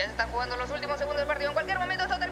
Ya se están jugando los últimos segundos del partido. En cualquier momento esto termina.